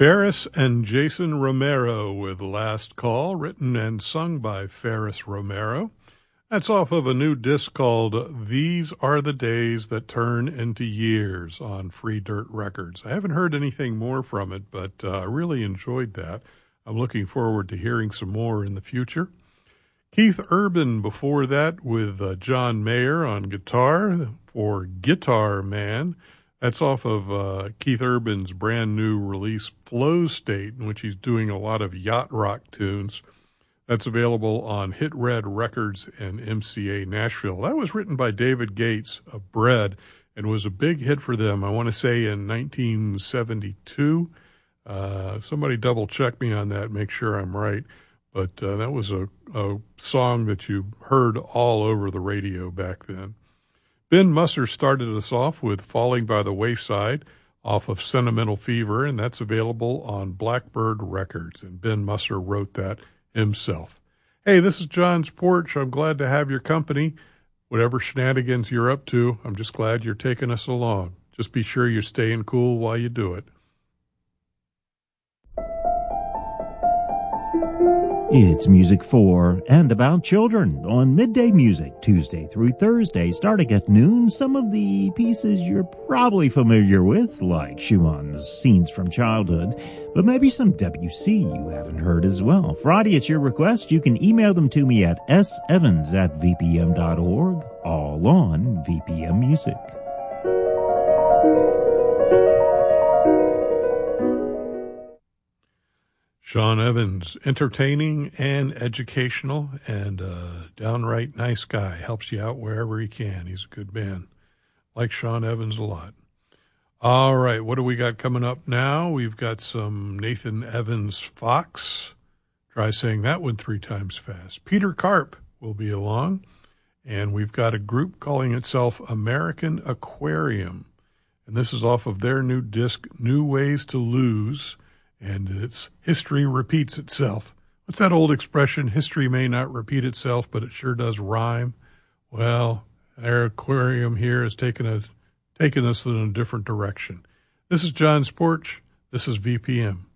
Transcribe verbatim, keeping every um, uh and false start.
Ferris and Jason Romero with Last Call, written and sung by Ferris Romero. That's off of a new disc called These Are the Days That Turn Into Years on Free Dirt Records. I haven't heard anything more from it, but uh, I really enjoyed that. I'm looking forward to hearing some more in the future. Keith Urban before that with uh, John Mayer on guitar for Guitar Man. That's off of uh, Keith Urban's brand new release, Flow State, in which he's doing a lot of yacht rock tunes. That's available on Hit Red Records and M C A Nashville. That was written by David Gates of Bread and was a big hit for them, I want to say, in nineteen seventy-two. Uh, somebody double check me on that, make sure I'm right. But uh, that was a, a song that you heard all over the radio back then. Ben Musser started us off with Falling by the Wayside off of Sentimental Fever, and that's available on Blackbird Records. And Ben Musser wrote that himself. Hey, this is John's Porch. I'm glad to have your company. Whatever shenanigans you're up to, I'm just glad you're taking us along. Just be sure you're staying cool while you do it. It's music for and about children on Midday Music, Tuesday through Thursday, starting at noon. Some of the pieces you're probably familiar with, like Schumann's Scenes from Childhood, but maybe some Debussy you haven't heard as well. Friday, it's your request. You can email them to me at s evans at v p m dot org, all on V P M Music. Sean Evans, entertaining and educational and a downright nice guy. Helps you out wherever he can. He's a good man. Like Sean Evans a lot. All right, what do we got coming up now? We've got some Nathan Evans Fox. Try saying that one three times fast. Peter Karp will be along. And we've got a group calling itself American Aquarium. And this is off of their new disc, New Ways to Lose. And it's History Repeats Itself. What's that old expression? History may not repeat itself, but it sure does rhyme. Well, our aquarium here has taken, a, taken us in a different direction. This is John's Porch. This is V P M.